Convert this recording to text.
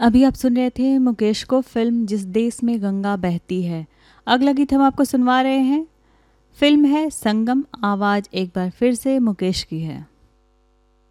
अभी आप सुन रहे थे मुकेश को फिल्म जिस देश में गंगा बहती है। अगला गीत हम आपको सुनवा रहे हैं। फिल्म है संगम। आवाज़ एक बार फिर से मुकेश की है।